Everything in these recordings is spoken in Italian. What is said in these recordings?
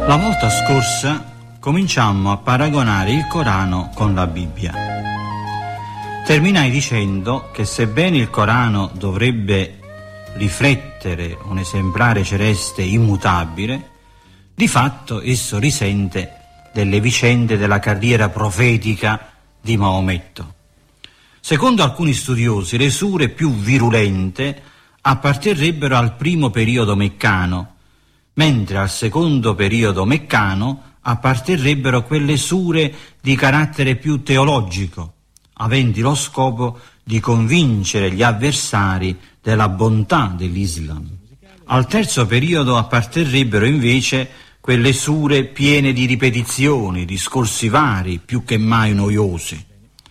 La volta scorsa cominciammo a paragonare il Corano con la Bibbia. Terminai dicendo che sebbene il Corano dovrebbe riflettere un esemplare celeste immutabile, di fatto esso risente delle vicende della carriera profetica di Maometto. Secondo alcuni studiosi, le sure più virulente apparterrebbero al primo periodo meccano, mentre al secondo periodo meccano apparterrebbero quelle sure di carattere più teologico, aventi lo scopo di convincere gli avversari della bontà dell'Islam. Al terzo periodo apparterrebbero invece quelle sure piene di ripetizioni, discorsi vari, più che mai noiosi.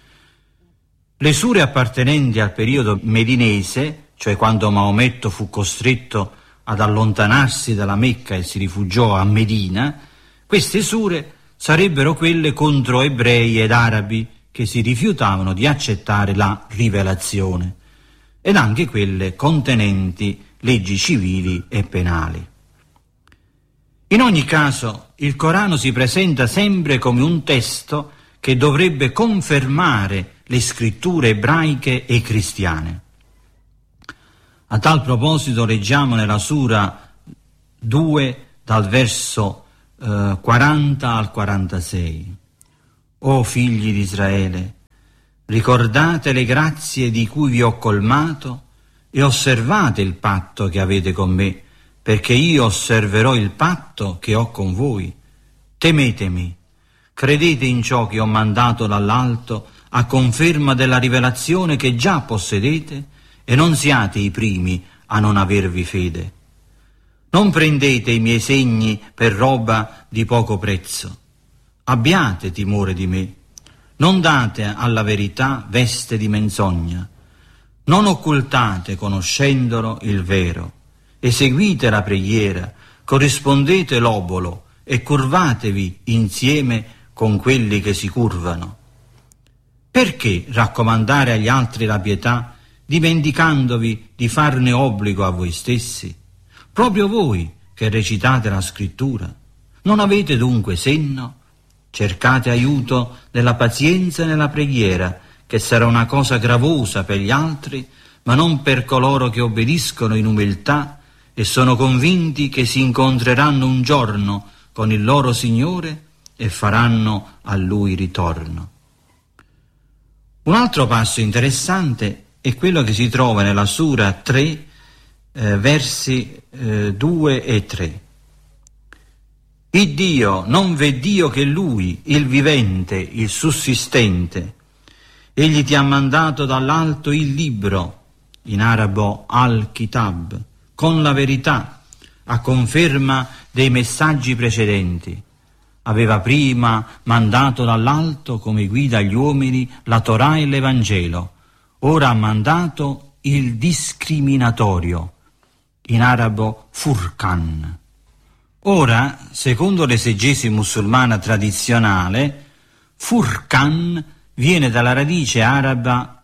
Le sure appartenenti al periodo medinese, cioè quando Maometto fu costretto ad allontanarsi dalla Mecca e si rifugiò a Medina, queste sure sarebbero quelle contro ebrei ed arabi che si rifiutavano di accettare la rivelazione, ed anche quelle contenenti leggi civili e penali. In ogni caso, il Corano si presenta sempre come un testo che dovrebbe confermare le scritture ebraiche e cristiane. A tal proposito leggiamo nella Sura 2 dal verso 40 al 46. O figli di Israele, ricordate le grazie di cui vi ho colmato e osservate il patto che avete con me, perché io osserverò il patto che ho con voi. Temetemi, credete in ciò che ho mandato dall'alto a conferma della rivelazione che già possedete, e non siate i primi a non avervi fede. Non prendete i miei segni per roba di poco prezzo. Abbiate timore di me. Non date alla verità veste di menzogna. Non occultate, conoscendolo, il vero. Eseguite la preghiera, corrispondete l'obolo e curvatevi insieme con quelli che si curvano. Perché raccomandare agli altri la pietà, dimenticandovi di farne obbligo a voi stessi? Proprio voi che recitate la scrittura, non avete dunque senno? Cercate aiuto nella pazienza e nella preghiera, che sarà una cosa gravosa per gli altri, ma non per coloro che obbediscono in umiltà e sono convinti che si incontreranno un giorno con il loro Signore e faranno a Lui ritorno. Un altro passo interessante è quello che si trova nella Sura 3, versi 2 e 3. Il Dio, non v'è Dio che Lui, il vivente, il sussistente. Egli ti ha mandato dall'alto il libro, in arabo al-Kitab, con la verità, a conferma dei messaggi precedenti. Aveva prima mandato dall'alto come guida agli uomini la Torah e l'Evangelo. Ora ha mandato il discriminatorio, in arabo Furqan. Ora, secondo l'esegesi musulmana tradizionale, Furqan viene dalla radice araba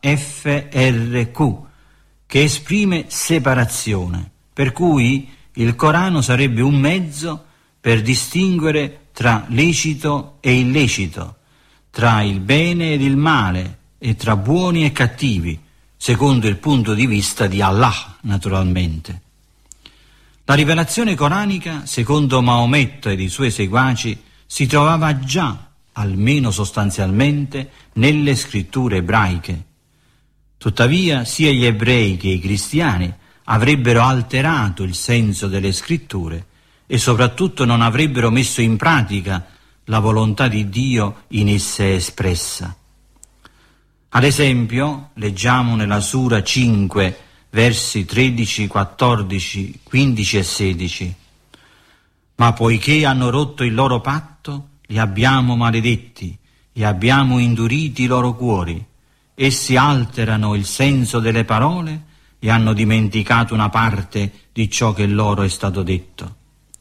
FRQ, che esprime separazione, per cui il Corano sarebbe un mezzo per distinguere tra lecito e illecito, tra il bene ed il male, e tra buoni e cattivi, secondo il punto di vista di Allah, naturalmente. La rivelazione coranica, secondo Maometto ed i suoi seguaci, si trovava già, almeno sostanzialmente, nelle scritture ebraiche. Tuttavia, sia gli ebrei che i cristiani avrebbero alterato il senso delle scritture e soprattutto non avrebbero messo in pratica la volontà di Dio in esse espressa. Ad esempio, leggiamo nella Sura 5, versi 13, 14, 15 e 16. Ma poiché hanno rotto il loro patto, li abbiamo maledetti e abbiamo induriti i loro cuori. Essi alterano il senso delle parole e hanno dimenticato una parte di ciò che loro è stato detto.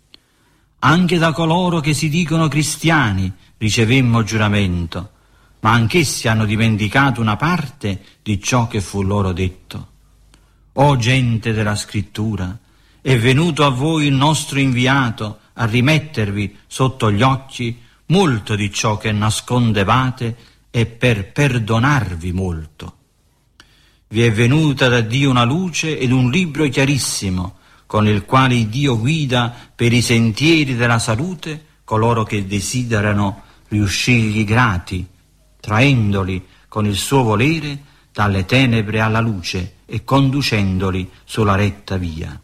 Anche da coloro che si dicono cristiani ricevemmo giuramento, ma anch'essi hanno dimenticato una parte di ciò che fu loro detto. O gente della scrittura, è venuto a voi il nostro inviato a rimettervi sotto gli occhi molto di ciò che nascondevate e per perdonarvi molto. Vi è venuta da Dio una luce ed un libro chiarissimo, con il quale Dio guida per i sentieri della salute coloro che desiderano riuscirgli grati, traendoli con il suo volere dalle tenebre alla luce e conducendoli sulla retta via.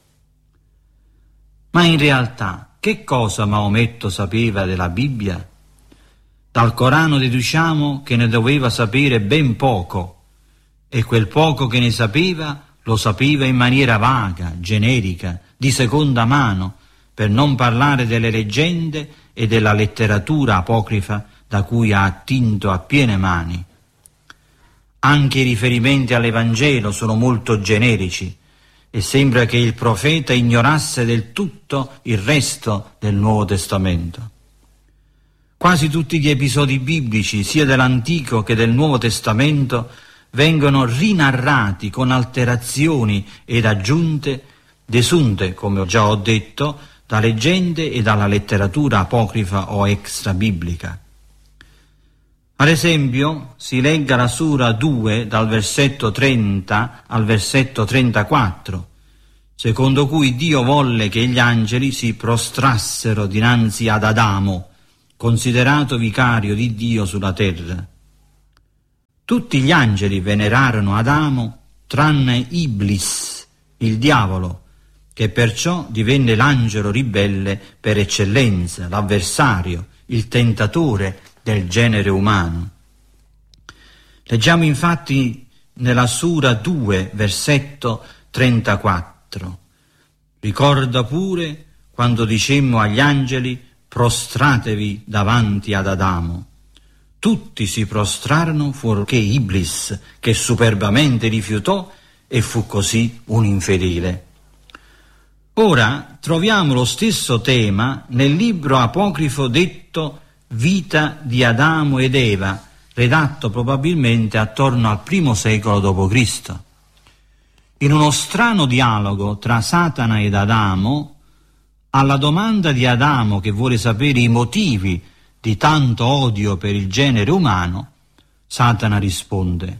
Ma in realtà, che cosa Maometto sapeva della Bibbia? Dal Corano deduciamo che ne doveva sapere ben poco, e quel poco che ne sapeva lo sapeva in maniera vaga, generica, di seconda mano, per non parlare delle leggende e della letteratura apocrifa da cui ha attinto a piene mani. Anche i riferimenti all'Evangelo sono molto generici e sembra che il profeta ignorasse del tutto il resto del Nuovo Testamento. Quasi tutti gli episodi biblici, sia dell'Antico che del Nuovo Testamento, vengono rinarrati con alterazioni ed aggiunte, desunte, come già ho detto, da leggende e dalla letteratura apocrifa o extrabiblica. Ad esempio, si legga la Sura 2 dal versetto 30 al versetto 34, secondo cui Dio volle che gli angeli si prostrassero dinanzi ad Adamo, considerato vicario di Dio sulla terra. Tutti gli angeli venerarono Adamo, tranne Iblis, il diavolo, che perciò divenne l'angelo ribelle per eccellenza, l'avversario, il tentatore del genere umano. Leggiamo infatti nella Sura 2, versetto 34. Ricorda pure quando dicemmo agli angeli: prostratevi davanti ad Adamo. Tutti si prostrarono fuorché Iblis, che superbamente rifiutò e fu così un infedele. Ora troviamo lo stesso tema nel libro apocrifo detto Vita di Adamo ed Eva, redatto probabilmente attorno al I secolo d.C. In uno strano dialogo tra Satana ed Adamo, alla domanda di Adamo che vuole sapere i motivi di tanto odio per il genere umano, Satana risponde: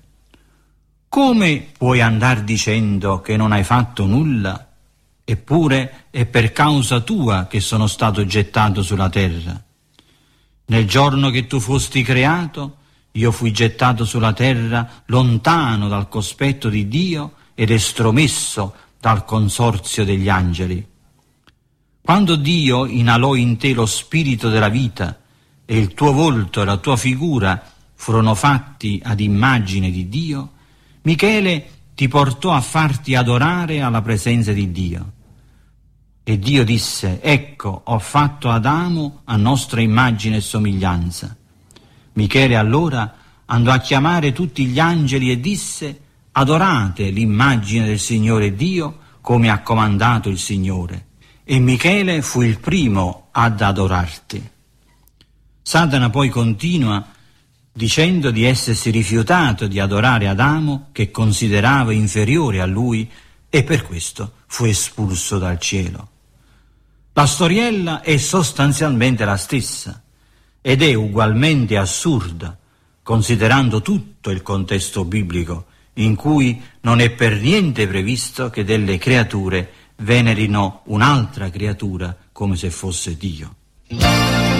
come puoi andar dicendo che non hai fatto nulla? Eppure è per causa tua che sono stato gettato sulla terra. Nel giorno che tu fosti creato, io fui gettato sulla terra lontano dal cospetto di Dio ed estromesso dal consorzio degli angeli. Quando Dio inalò in te lo spirito della vita e il tuo volto e la tua figura furono fatti ad immagine di Dio, Michele ti portò a farti adorare alla presenza di Dio. E Dio disse: ecco, ho fatto Adamo a nostra immagine e somiglianza. Michele allora andò a chiamare tutti gli angeli e disse: adorate l'immagine del Signore Dio come ha comandato il Signore. E Michele fu il primo ad adorarti. Satana poi continua dicendo di essersi rifiutato di adorare Adamo, che considerava inferiore a lui, e per questo fu espulso dal cielo. La storiella è sostanzialmente la stessa ed è ugualmente assurda, considerando tutto il contesto biblico, in cui non è per niente previsto che delle creature venerino un'altra creatura come se fosse Dio.